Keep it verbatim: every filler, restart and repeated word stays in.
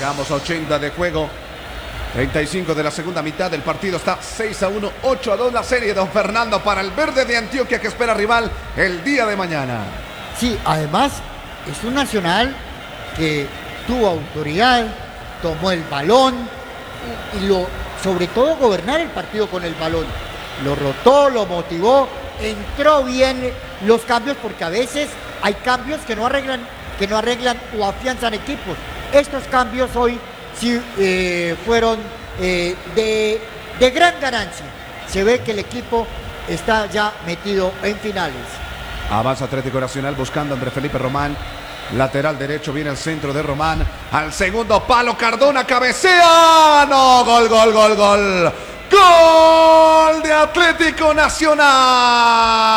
Llegamos a ochenta de juego. treinta y cinco de la segunda mitad del partido. Está seis a uno, ocho a dos la serie, don Fernando, para el Verde de Antioquia, que espera rival el día de mañana. Sí, además es un Nacional que tuvo autoridad, tomó el balón y, y lo, sobre todo gobernar el partido con el balón. Lo rotó, lo motivó, entró bien los cambios, porque a veces hay cambios que no arreglan, que no arreglan o afianzan equipos. Estos cambios hoy sí eh, fueron eh, de, de gran ganancia. Se ve que el equipo está ya metido en finales. Avanza Atlético Nacional buscando a André Felipe Román. Lateral derecho, viene el centro de Román. Al segundo palo, Cardona cabecea. No, gol, gol, gol, gol. Gol de Atlético Nacional.